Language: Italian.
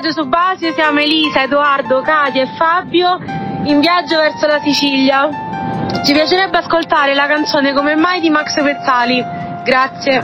Radio Subasi, siamo Elisa, Edoardo, Katia e Fabio in viaggio verso la Sicilia. Ci piacerebbe ascoltare la canzone Come mai di Max Pezzali. Grazie.